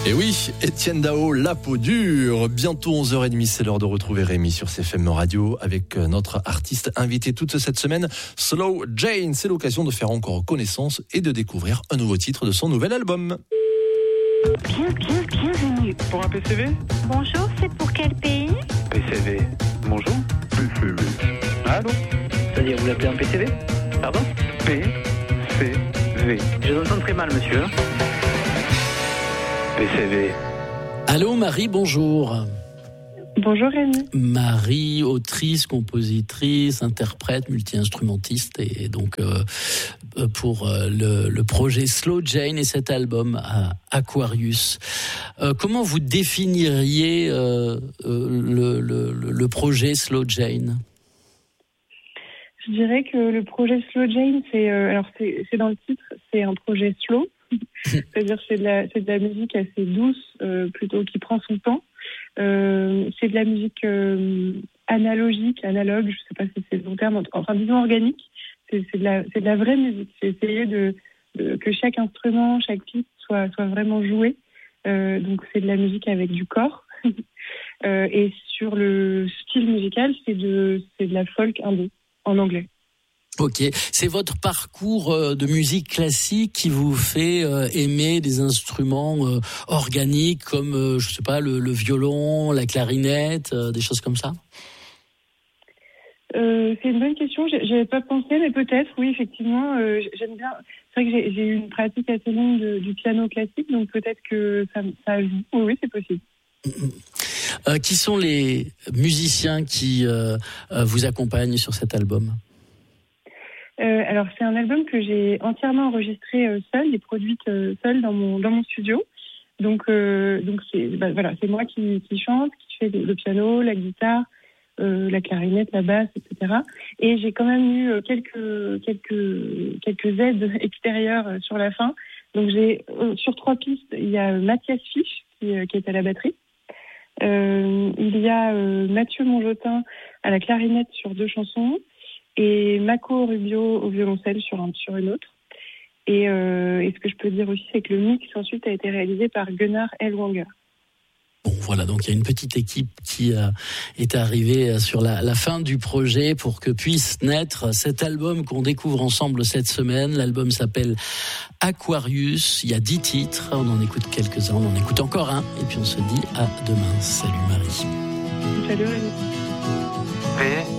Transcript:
Et oui, Étienne Dao, la peau dure. Bientôt 11h30, c'est l'heure de retrouver Rémi sur CFM Radio avec notre artiste invité toute cette semaine, Slow Jane. C'est l'occasion de faire encore connaissance et de découvrir un nouveau titre de son nouvel album. Bienvenue. Pour un PCV ? Bonjour, c'est pour quel pays ? PCV. Bonjour. PCV. Allô ? C'est-à-dire, vous l'appelez un PCV ? Pardon ? PCV. Je vous entends très mal, monsieur. PCV. Allô Marie, bonjour. Bonjour Rémi. Marie, autrice, compositrice, interprète, multi-instrumentiste et donc pour le projet Slow Jane et cet album Aquarius. Comment vous définiriez le projet Slow Jane ? Je dirais que le projet Slow Jane, c'est dans le titre, c'est un projet slow. C'est-à-dire c'est de la musique assez douce, plutôt qui prend son temps. C'est de la musique analogue, je sais pas si c'est le bon terme, enfin disons organique. C'est de la vraie musique. C'est essayer que chaque instrument, chaque piste soit vraiment joué. Donc c'est de la musique avec du corps. Et sur le style musical, c'est de la folk indé en anglais. Ok, c'est votre parcours de musique classique qui vous fait aimer des instruments organiques comme, je sais pas, le violon, la clarinette, des choses comme ça ? C'est une bonne question, j'avais pas pensé, mais peut-être, oui, effectivement, j'aime bien. C'est vrai que j'ai eu une pratique assez longue du piano classique, donc peut-être que ça joue. Oui, c'est possible. Qui sont les musiciens qui vous accompagnent sur cet album ? Alors c'est un album que j'ai entièrement enregistré seule et produite seule dans mon studio. Donc c'est moi qui chante, qui fait le piano, la guitare, la clarinette, la basse, etc. Et j'ai quand même eu quelques aides extérieures sur la fin. Donc j'ai sur 3 pistes, il y a Mathias Fisch qui est à la batterie. Il y a Mathieu Monjotin à la clarinette sur 2 chansons. Et Mako Rubio au violoncelle sur une autre. Et ce que je peux dire aussi, c'est que le mix ensuite a été réalisé par Gunnar Elwanger. Bon, voilà, donc il y a une petite équipe qui est arrivée sur la fin du projet pour que puisse naître cet album qu'on découvre ensemble cette semaine. L'album s'appelle Aquarius, il y a 10 titres, on en écoute quelques-uns, on en écoute encore un, et puis on se dit à demain. Salut Marie. Salut Rémi.